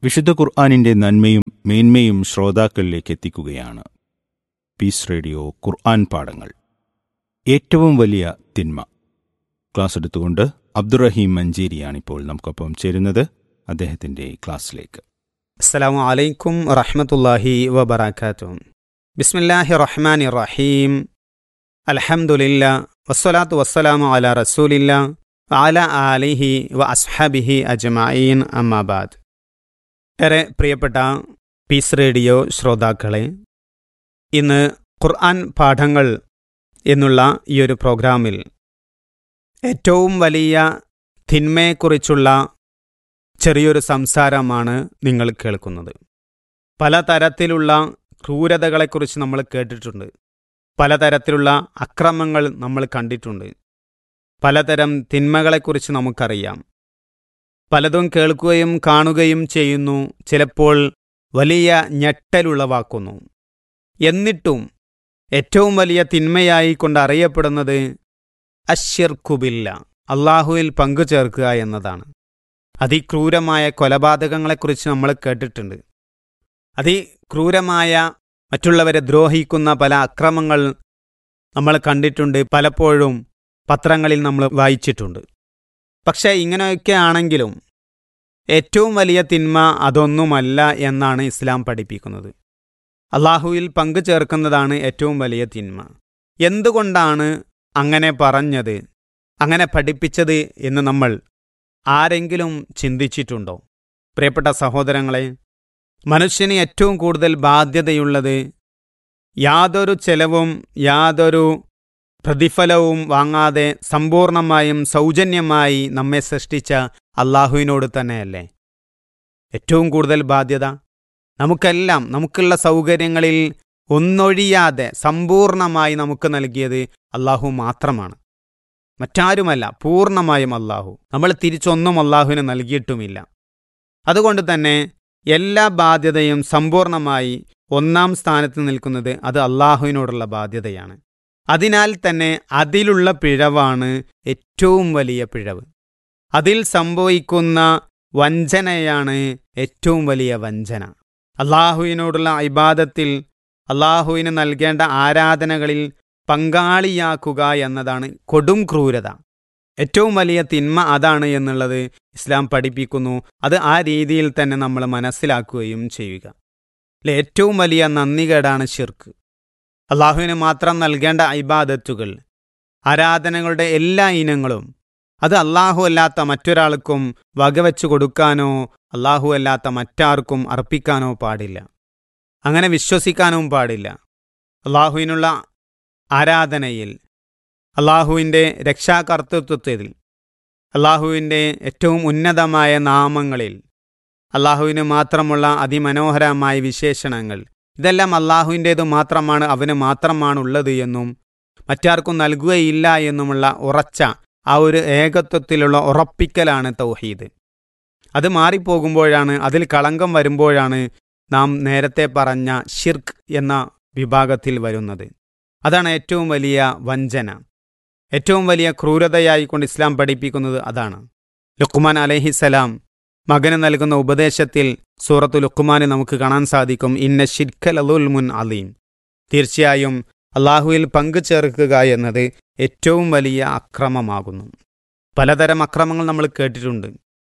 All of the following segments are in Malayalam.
വിശുദ്ധ ഖുർആനിൻ്റെ നന്മയും മേന്മയും ശ്രോതാക്കളിലേക്ക് എത്തിക്കുകയാണ് പീസ് റേഡിയോ ഖുർആൻ പാഠങ്ങൾ. ഏറ്റവും വലിയ തിന്മ ക്ലാസ് എടുത്തുകൊണ്ട് അബ്ദുറഹീം മഞ്ചേരിയാണിപ്പോൾ നമുക്കൊപ്പം ചേരുന്നത്. അദ്ദേഹത്തിൻ്റെ ക്ലാസ്സിലേക്ക്. അസ്സലാമു അലൈക്കും വറഹ്മത്തുള്ളാഹി വബറകാതുഹു. ബിസ്മില്ലാഹിർ റഹ്മാനിർ റഹീം. അൽഹംദുലില്ലാ വസ്സലാത്തു വസ്സലാമു അലാ റസൂലില്ലാ വഅലാ ആലിഹി വഅസ്ഹാബിഹി അജ്മഈൻ. അമ്മാ ബഅദ്. ഏറെ പ്രിയപ്പെട്ട പീസ് റേഡിയോ ശ്രോതാക്കളെ, ഇന്ന് ഖുർആൻ പാഠങ്ങൾ എന്നുള്ള ഈ ഒരു പ്രോഗ്രാമിൽ ഏറ്റവും വലിയ തിന്മയെക്കുറിച്ചുള്ള ചെറിയൊരു സംസാരമാണ് നിങ്ങൾ കേൾക്കുന്നത്. പലതരത്തിലുള്ള ക്രൂരതകളെക്കുറിച്ച് നമ്മൾ കേട്ടിട്ടുണ്ട്. പലതരത്തിലുള്ള അക്രമങ്ങൾ നമ്മൾ കണ്ടിട്ടുണ്ട്. പലതരം തിന്മകളെക്കുറിച്ച് നമുക്കറിയാം. പലതും കേൾക്കുകയും കാണുകയും ചെയ്യുന്നു. ചിലപ്പോൾ വലിയ ഞെട്ടലുളവാക്കുന്നു. എന്നിട്ടും ഏറ്റവും വലിയ തിന്മയായി കൊണ്ട് അറിയപ്പെടുന്നത് അശ്ശിർക്കു ബില്ലാ, അള്ളാഹുവിൽ പങ്കു ചേർക്കുക എന്നതാണ്. അതിക്രൂരമായ കൊലപാതകങ്ങളെക്കുറിച്ച് നമ്മൾ കേട്ടിട്ടുണ്ട്. അതിക്രൂരമായ മറ്റുള്ളവരെ ദ്രോഹിക്കുന്ന പല അക്രമങ്ങൾ നമ്മൾ കണ്ടിട്ടുണ്ട്. പലപ്പോഴും പത്രങ്ങളിൽ നമ്മൾ വായിച്ചിട്ടുണ്ട്. പക്ഷേ ഇങ്ങനെയൊക്കെ ആണെങ്കിലും ഏറ്റവും വലിയ തിന്മ അതൊന്നുമല്ല എന്നാണ് ഇസ്ലാം പഠിപ്പിക്കുന്നത്. അള്ളാഹുവിൽ പങ്കു ചേർക്കുന്നതാണ് ഏറ്റവും വലിയ തിന്മ. എന്തുകൊണ്ടാണ് അങ്ങനെ പറഞ്ഞത്, അങ്ങനെ പഠിപ്പിച്ചത് എന്ന് നമ്മൾ ആരെങ്കിലും ചിന്തിച്ചിട്ടുണ്ടോ? പ്രിയപ്പെട്ട സഹോദരങ്ങളെ, മനുഷ്യന് ഏറ്റവും കൂടുതൽ ബാധ്യതയുള്ളത് യാതൊരു ചെലവും യാതൊരു പ്രതിഫലവും വാങ്ങാതെ സമ്പൂർണമായും സൗജന്യമായി നമ്മെ സൃഷ്ടിച്ച അള്ളാഹുവിനോട് തന്നെയല്ലേ? ഏറ്റവും കൂടുതൽ ബാധ്യത നമുക്കെല്ലാം, നമുക്കുള്ള സൗകര്യങ്ങളിൽ ഒന്നൊഴിയാതെ സമ്പൂർണമായി നമുക്ക് നൽകിയത് അള്ളാഹു മാത്രമാണ്, മറ്റാരുമല്ല. പൂർണ്ണമായും അള്ളാഹു. നമ്മൾ തിരിച്ചൊന്നും അള്ളാഹുവിന് നൽകിയിട്ടുമില്ല. അതുകൊണ്ട് തന്നെ എല്ലാ ബാധ്യതയും സമ്പൂർണമായി ഒന്നാം സ്ഥാനത്ത് നിൽക്കുന്നത് അത് അള്ളാഹുവിനോടുള്ള ബാധ്യതയാണ്. അതിനാൽ തന്നെ അതിലുള്ള പിഴവാണ് ഏറ്റവും വലിയ പിഴവ്. അതിൽ സംഭവിക്കുന്ന വഞ്ചനയാണ് ഏറ്റവും വലിയ വഞ്ചന. അള്ളാഹുവിനോടുള്ള ഇബാദത്തിൽ, അള്ളാഹുവിന് നൽകേണ്ട ആരാധനകളിൽ പങ്കാളിയാക്കുക എന്നതാണ് കൊടും ക്രൂരത. ഏറ്റവും വലിയ തിന്മ അതാണ് എന്നുള്ളത് ഇസ്ലാം പഠിപ്പിക്കുന്നു. അത് ആ രീതിയിൽ തന്നെ നമ്മൾ മനസ്സിലാക്കുകയും ചെയ്യുക. ഏറ്റവും വലിയ നന്ദികേടാണ് ശിർക്ക്. അള്ളാഹുവിന് മാത്രം നൽകേണ്ട ഇബാദത്തുകൾ, ആരാധനകളുടെ എല്ലാ ഇനങ്ങളും അത് അള്ളാഹു അല്ലാത്ത മറ്റൊരാൾക്കും വകവെച്ചു കൊടുക്കാനോ അള്ളാഹു അല്ലാത്ത മറ്റാർക്കും അർപ്പിക്കാനോ പാടില്ല. അങ്ങനെ വിശ്വസിക്കാനും പാടില്ല. അള്ളാഹുവിനുള്ള ആരാധനയിൽ, അള്ളാഹുവിൻ്റെ രക്ഷാകർതൃത്വത്തിൽ, അള്ളാഹുവിൻ്റെ ഏറ്റവും ഉന്നതമായ നാമങ്ങളിൽ, അള്ളാഹുവിന് മാത്രമുള്ള അതിമനോഹരമായ വിശേഷണങ്ങൾ, ഇതെല്ലാം അള്ളാഹുവിൻ്റേതു മാത്രമാണ്, അവന് മാത്രമാണുള്ളത് എന്നും മറ്റാർക്കും നൽകുകയില്ല എന്നുമുള്ള ഉറച്ച ആ ഒരു ഏകത്വത്തിലുള്ള ഉറപ്പിക്കലാണ് തൗഹീദ്. അത് മാറിപ്പോകുമ്പോഴാണ്, അതിൽ കളങ്കം വരുമ്പോഴാണ് നാം നേരത്തെ പറഞ്ഞ ഷിർക്ക് എന്ന വിഭാഗത്തിൽ വരുന്നത്. അതാണ് ഏറ്റവും വലിയ വഞ്ചന, ഏറ്റവും വലിയ ക്രൂരതയായി കൊണ്ട് ഇസ്ലാം പഠിപ്പിക്കുന്നത് അതാണ്. ലുഖ്മാൻ അലൈഹിസ്സലാം മകന് നൽകുന്ന ഉപദേശത്തിൽ സൂറത്തു ലുഖ്മാനിൽ നമുക്ക് കാണാൻ സാധിക്കും, ഇന്ന ശിർക ലദുൽമുൻ അലീം. തീർച്ചയായും അള്ളാഹുവിൽ പങ്കു ചേർക്കുക എന്നത് ഏറ്റവും വലിയ അക്രമമാകുന്നു. പലതരം അക്രമങ്ങൾ നമ്മൾ കേട്ടിട്ടുണ്ട്.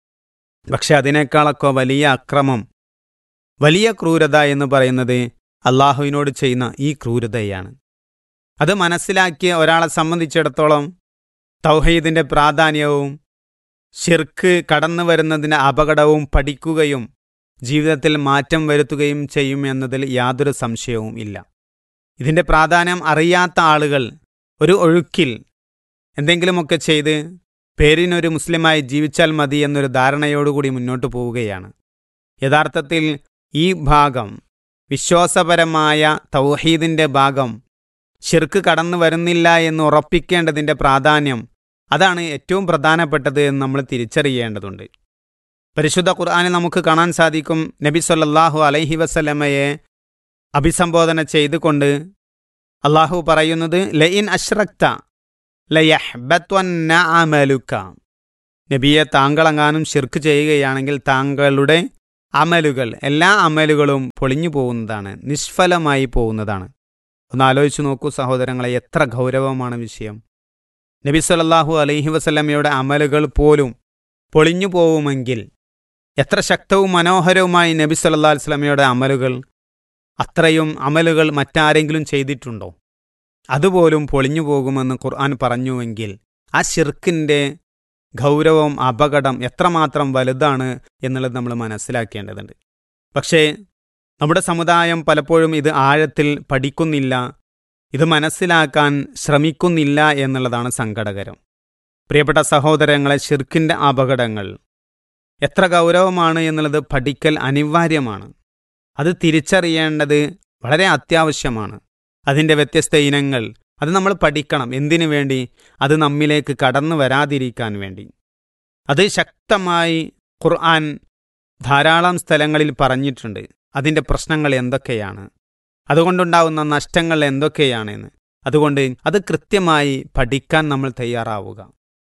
പക്ഷെ അതിനേക്കാളൊക്കെ വലിയ അക്രമം, വലിയ ക്രൂരത എന്ന് പറയുന്നത് അള്ളാഹുവിനോട് ചെയ്യുന്ന ഈ ക്രൂരതയാണ്. അത് മനസ്സിലാക്കിയ ഒരാളെ സംബന്ധിച്ചിടത്തോളം തൗഹീദിൻ്റെ പ്രാധാന്യവും ശിർക്ക് കടന്നു വരുന്നതിൻ്റെ അപകടവും പഠിക്കുകയും ജീവിതത്തിൽ മാറ്റം വരുത്തുകയും ചെയ്യും എന്നതിൽ യാതൊരു സംശയവും ഇല്ല. ഇതിൻ്റെ പ്രാധാന്യം അറിയാത്ത ആളുകൾ ഒരു ഒഴുക്കിൽ എന്തെങ്കിലുമൊക്കെ ചെയ്ത് പേരിനൊരു മുസ്ലിമായി ജീവിച്ചാൽ മതി എന്നൊരു ധാരണയോടുകൂടി മുന്നോട്ട് പോവുകയാണ്. യഥാർത്ഥത്തിൽ ഈ ഭാഗം, വിശ്വാസപരമായ തൗഹീദിൻ്റെ ഭാഗം, ശിർക്ക് കടന്നു വരുന്നില്ല എന്ന് ഉറപ്പിക്കേണ്ടതിൻ്റെ പ്രാധാന്യം, അതാണ് ഏറ്റവും പ്രധാനപ്പെട്ടത് എന്ന് നമ്മൾ തിരിച്ചറിയേണ്ടതുണ്ട്. പരിശുദ്ധ ഖുർആനിൽ നമുക്ക് കാണാൻ സാധിക്കും, നബി സല്ലല്ലാഹു അലൈഹി വസല്ലമയെ അഭിസംബോധന ചെയ്തുകൊണ്ട് അള്ളാഹു പറയുന്നത്, ലഇൻ അശ്റക്ത ലയഹ്ബത്വന്ന അമലുക. നബിയെ, താങ്കളെങ്ങാനും ശിർക്ക് ചെയ്യുകയാണെങ്കിൽ താങ്കളുടെ അമലുകൾ, എല്ലാ അമലുകളും പൊളിഞ്ഞു പോകുന്നതാണ്, നിഷ്ഫലമായി പോകുന്നതാണ്. ഒന്ന് ആലോചിച്ച് നോക്കൂ സഹോദരങ്ങളെ, എത്ര ഗൗരവമാണ് വിഷയം. നബി സല്ലല്ലാഹു അലൈഹി വസല്ലമയുടെ അമലുകൾ പോലും പൊളിഞ്ഞു പോവുമെങ്കിൽ എത്ര ശക്തവും മനോഹരവുമായി നബി സല്ലല്ലാഹു അലൈഹി വസല്ലമയുടെ അമലുകൾ, അത്രയും അമലുകൾ മറ്റാരെങ്കിലും ചെയ്തിട്ടുണ്ടോ? അതുപോലും പൊളിഞ്ഞു പോകുമെന്ന് ഖുർആൻ പറഞ്ഞുവെങ്കിൽ ആ ശിർക്കിൻ്റെ ഗൗരവം, അപകടം എത്രമാത്രം വലുതാണ് എന്നുള്ളത് നമ്മൾ മനസ്സിലാക്കേണ്ടതുണ്ട്. പക്ഷേ നമ്മുടെ സമുദായം പലപ്പോഴും ഇത് ആഴത്തിൽ പഠിക്കുന്നില്ല, ഇത് മനസ്സിലാക്കാൻ ശ്രമിക്കുന്നില്ല എന്നുള്ളതാണ് സങ്കടകരം. പ്രിയപ്പെട്ട സഹോദരങ്ങളെ, ശിർക്കിൻ്റെ അപകടങ്ങൾ എത്ര ഗൗരവമാണ് എന്നുള്ളത് പഠിക്കൽ അനിവാര്യമാണ്. അത് തിരിച്ചറിയേണ്ടത് വളരെ അത്യാവശ്യമാണ്. അതിൻ്റെ വ്യത്യസ്ത ഇനങ്ങൾ അത് നമ്മൾ പഠിക്കണം. എന്തിനു വേണ്ടി? അത് നമ്മിലേക്ക് കടന്നു വരാതിരിക്കാൻ വേണ്ടി. അത് ശക്തമായി ഖുർആൻ ധാരാളം സ്ഥലങ്ങളിൽ പറഞ്ഞിട്ടുണ്ട്. അതിൻ്റെ പ്രശ്നങ്ങൾ എന്തൊക്കെയാണ്, അതുകൊണ്ടുണ്ടാകുന്ന നഷ്ടങ്ങൾ എന്തൊക്കെയാണെന്ന്. അതുകൊണ്ട് അത് കൃത്യമായി പഠിക്കാൻ നമ്മൾ തയ്യാറാവുക.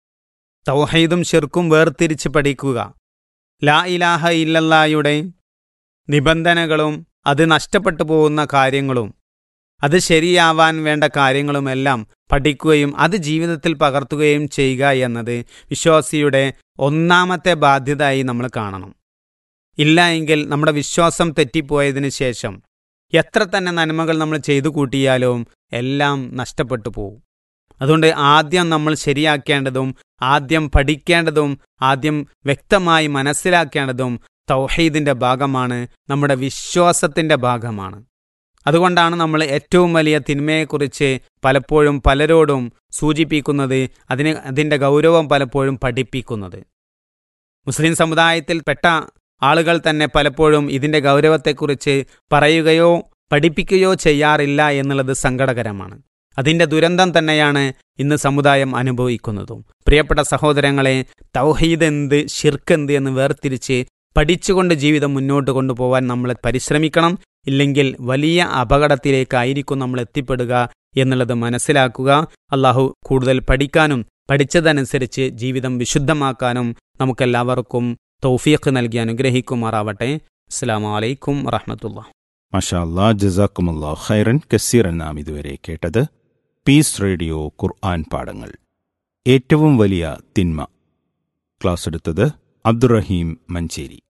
തൗഹീദും ശിർക്കും വേർതിരിച്ച് പഠിക്കുക. ലാ ഇലാഹ ഇല്ലല്ലാഹയുടെ നിബന്ധനകളും അത് നഷ്ടപ്പെട്ടു പോകുന്ന കാര്യങ്ങളും അത് ശരിയാവാൻ വേണ്ട കാര്യങ്ങളുമെല്ലാം പഠിക്കുകയും അത് ജീവിതത്തിൽ പകർത്തുകയും ചെയ്യുക എന്നത് വിശ്വാസിയുടെ ഒന്നാമത്തെ ബാധ്യതയായി നമ്മൾ കാണണം. ഇല്ല എങ്കിൽ നമ്മുടെ വിശ്വാസം തെറ്റിപ്പോയതിന് ശേഷം എത്ര തന്നെ നന്മകൾ നമ്മൾ ചെയ്തു കൂട്ടിയാലും എല്ലാം നഷ്ടപ്പെട്ടു പോകും. അതുകൊണ്ട് ആദ്യം നമ്മൾ ശരിയാക്കേണ്ടതും ആദ്യം പഠിക്കേണ്ടതും ആദ്യം വ്യക്തമായി മനസ്സിലാക്കേണ്ടതും തൗഹീദിൻ്റെ ഭാഗമാണ്, നമ്മുടെ വിശ്വാസത്തിൻ്റെ ഭാഗമാണ്. അതുകൊണ്ടാണ് നമ്മൾ ഏറ്റവും വലിയ തിന്മയെക്കുറിച്ച് പലപ്പോഴും പലരോടും സൂചിപ്പിക്കുന്നത്, അതിൻ്റെ ഗൗരവം പലപ്പോഴും പഠിപ്പിക്കുന്നത്. മുസ്ലിം സമുദായത്തിൽപ്പെട്ട ആളുകൾ തന്നെ പലപ്പോഴും ഇതിൻ്റെ ഗൗരവത്തെക്കുറിച്ച് പറയുകയോ പഠിപ്പിക്കുകയോ ചെയ്യാറില്ല എന്നുള്ളത് സങ്കടകരമാണ്. അതിൻ്റെ ദുരന്തം തന്നെയാണ് ഇന്ന് സമുദായം അനുഭവിക്കുന്നതും. പ്രിയപ്പെട്ട സഹോദരങ്ങളെ, തൗഹീദ് എന്ത്, ശിർക്ക് എന്ത് എന്ന് വേർതിരിച്ച് പഠിച്ചുകൊണ്ട് ജീവിതം മുന്നോട്ട് കൊണ്ടുപോകാൻ നമ്മൾ പരിശ്രമിക്കണം. ഇല്ലെങ്കിൽ വലിയ അപകടത്തിലേക്കായിരിക്കും നമ്മൾ എത്തിപ്പെടുക എന്നുള്ളത് മനസ്സിലാക്കുക. അള്ളാഹു കൂടുതൽ പഠിക്കാനും പഠിച്ചതനുസരിച്ച് ജീവിതം വിശുദ്ധമാക്കാനും നമുക്കെല്ലാവർക്കും തൗഫീഖ് നൽകി അനുഗ്രഹിക്കുമാറാവട്ടെ. അസ്സലാമു അലൈക്കും വറഹ്മത്തുള്ളാഹി. മാഷാ അല്ലാഹ്, ജസാക്കുമുല്ലാഹു ഖൈറൻ കസീറൻ. നാം ഇതുവരെ കേട്ടത് പീസ് റേഡിയോ ഖുർആൻ പാഠങ്ങൾ, ഏറ്റവും വലിയ തിന്മ. ക്ലാസ് എടുത്തത് അബ്ദുറഹീം മഞ്ചേരി.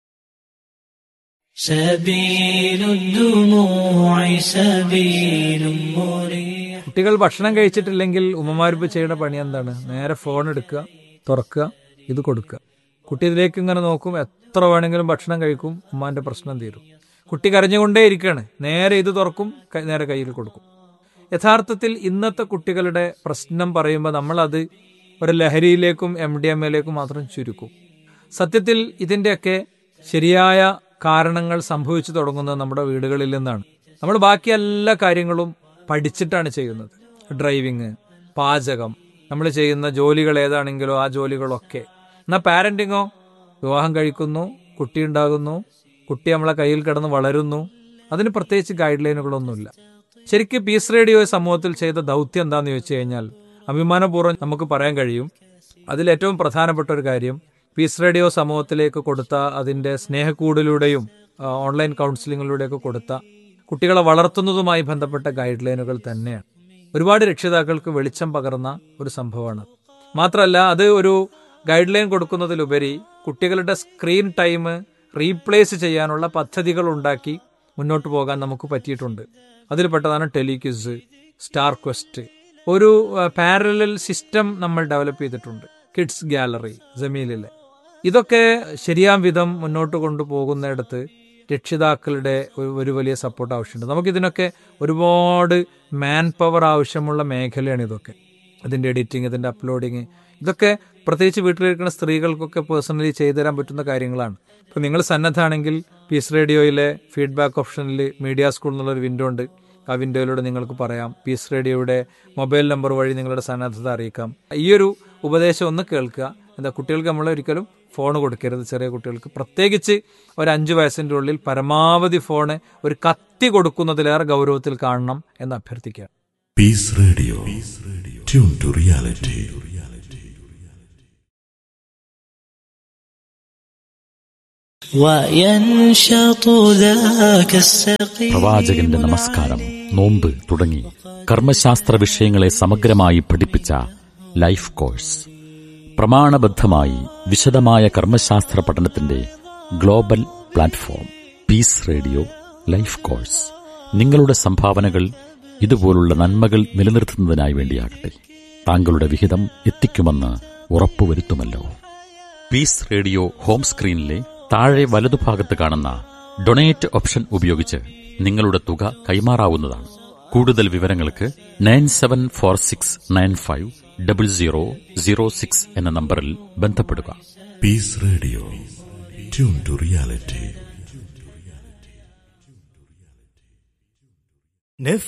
കുട്ടികൾ ഭക്ഷണം കഴിച്ചിട്ടില്ലെങ്കിൽ ഉമ്മമാരിപ്പ് ചെയ്യുന്ന പണി എന്താണ്? നേരെ ഫോൺ എടുക്കുക, തുറക്കുക, ഇത് കൊടുക്കുക. കുട്ടി ഇതിലേക്ക് ഇങ്ങനെ നോക്കും, എത്ര വേണമെങ്കിലും ഭക്ഷണം കഴിക്കും, ഉമ്മാന്റെ പ്രശ്നം തീരും. കുട്ടി കരഞ്ഞുകൊണ്ടേ ഇരിക്കുകയാണ്, നേരെ ഇത് തുറക്കും, നേരെ കയ്യിൽ കൊടുക്കും. യഥാർത്ഥത്തിൽ ഇന്നത്തെ കുട്ടികളുടെ പ്രശ്നം പറയുമ്പോൾ നമ്മളത് ഒരു ലഹരിയിലേക്കും MDMA മാത്രം ചുരുക്കും. സത്യത്തിൽ ഇതിൻ്റെയൊക്കെ ശരിയായ കാരണങ്ങൾ സംഭവിച്ചു തുടങ്ങുന്നത് നമ്മുടെ വീടുകളിൽ നിന്നാണ്. നമ്മൾ ബാക്കി എല്ലാ കാര്യങ്ങളും പഠിച്ചിട്ടാണ് ചെയ്യുന്നത്. ഡ്രൈവിങ്, പാചകം, നമ്മൾ ചെയ്യുന്ന ജോലികൾ ഏതാണെങ്കിലോ ആ ജോലികളൊക്കെ. എന്നാൽ പാരന്റിങ്ങോ, വിവാഹം കഴിക്കുന്നു, കുട്ടി ഉണ്ടാകുന്നു, കുട്ടി നമ്മളെ കയ്യിൽ കിടന്ന് വളരുന്നു, അതിന് പ്രത്യേകിച്ച് ഗൈഡ് ലൈനുകളൊന്നുമില്ല. ശരിക്കും പീസ് റേഡിയോ സമൂഹത്തിൽ ചെയ്ത ദൗത്യം എന്താണെന്ന് ചോദിച്ചു കഴിഞ്ഞാൽ അഭിമാനപൂർവ്വം നമുക്ക് പറയാൻ കഴിയും, അതിലേറ്റവും പ്രധാനപ്പെട്ട ഒരു കാര്യം പീസ് റേഡിയോ സമൂഹത്തിലേക്ക് കൊടുത്ത അതിൻ്റെ സ്നേഹക്കൂടിലൂടെയും ഓൺലൈൻ കൗൺസിലിങ്ങിലൂടെയൊക്കെ കൊടുത്ത കുട്ടികളെ വളർത്തുന്നതുമായി ബന്ധപ്പെട്ട ഗൈഡ് ലൈനുകൾ തന്നെയാണ്. ഒരുപാട് രക്ഷിതാക്കൾക്ക് വെളിച്ചം പകർന്ന ഒരു സംഭവമാണ്. മാത്രമല്ല, അത് ഒരു ഗൈഡ് ലൈൻ കൊടുക്കുന്നതിലുപരി കുട്ടികളുടെ സ്ക്രീൻ ടൈം റീപ്ലേസ് ചെയ്യാനുള്ള പദ്ധതികൾ ഉണ്ടാക്കി മുന്നോട്ട് പോകാൻ നമുക്ക് പറ്റിയിട്ടുണ്ട്. അതിൽപ്പെട്ടതാണ് ടെലിക്വിസ്, സ്റ്റാർ ക്വസ്റ്റ്. ഒരു പാരലൽ സിസ്റ്റം നമ്മൾ ഡെവലപ്പ് ചെയ്തിട്ടുണ്ട്, കിഡ്സ് ഗാലറി, ജമീലിലെ. ഇതൊക്കെ ശരിയാം വിധം മുന്നോട്ട് കൊണ്ടുപോകുന്നിടത്ത് രക്ഷിതാക്കളുടെ ഒരു വലിയ സപ്പോർട്ട് ആവശ്യമുണ്ട്. നമുക്കിതിനൊക്കെ ഒരുപാട് മാൻ പവർ ആവശ്യമുള്ള മേഖലയാണ് ഇതൊക്കെ. ഇതിൻ്റെ എഡിറ്റിംഗ്, ഇതിൻ്റെ അപ്ലോഡിങ്, ഇതൊക്കെ പ്രത്യേകിച്ച് വീട്ടിലിരിക്കുന്ന സ്ത്രീകൾക്കൊക്കെ പേഴ്സണലി ചെയ്തു തരാൻ പറ്റുന്ന കാര്യങ്ങളാണ്. ഇപ്പോൾ നിങ്ങൾ സന്നദ്ധമാണെങ്കിൽ പീസ് റേഡിയോയിലെ ഫീഡ്ബാക്ക് ഓപ്ഷനിൽ മീഡിയ സ്കൂൾ എന്നുള്ളൊരു വിൻഡോ ഉണ്ട്. ആ വിൻഡോയിലൂടെ നിങ്ങൾക്ക് പറയാം. പീസ് റേഡിയോയുടെ മൊബൈൽ നമ്പർ വഴി നിങ്ങളുടെ സന്നദ്ധത അറിയിക്കാം. ഈ ഒരു ഉപദേശം ഒന്ന് കേൾക്കുക. എന്താ, കുട്ടികൾക്ക് നമ്മൾ ഒരിക്കലും ഫോൺ കൊടുക്കരുത്. ചെറിയ കുട്ടികൾക്ക് പ്രത്യേകിച്ച് ഒരു 5 വയസ്സിൻ്റെ ഉള്ളിൽ പരമാവധി ഫോണ് ഒരു കത്തി കൊടുക്കുന്നതിലേറെ ഗൗരവത്തിൽ കാണണം എന്ന് അഭ്യർത്ഥിക്കുക. Piece radio, tune to reality. وينشط ذاك السقيم. പ്രവാചകന്റെ നമസ്കാരം, നോമ്പ് തുടങ്ങി കർമ്മശാസ്ത്ര വിഷയങ്ങളെ സമഗ്രമായി പഠിപ്പിച്ച ലൈഫ് കോഴ്സ്. പ്രമാണബദ്ധമായി വിശദമായ കർമ്മശാസ്ത്ര പഠനത്തിന്റെ global platform piece radio life course. നിങ്ങളുടെ സംഭാവനകൾ ഇതുപോലുള്ള നന്മകൾ നിലനിർത്തുന്നതിനായി വേണ്ടിയാകട്ടെ. താങ്കളുടെ വിഹിതം എത്തിക്കുമെന്ന് ഉറപ്പുവരുത്തുമല്ലോ. പീസ് റേഡിയോ ഹോം സ്ക്രീനിലെ താഴെ വലതുഭാഗത്ത് കാണുന്ന ഡൊണേറ്റ് ഓപ്ഷൻ ഉപയോഗിച്ച് നിങ്ങളുടെ തുക കൈമാറാവുന്നതാണ്. കൂടുതൽ വിവരങ്ങൾക്ക് 9746950006 എന്ന നമ്പറിൽ ബന്ധപ്പെടുക. Peace Radio. Tune to reality.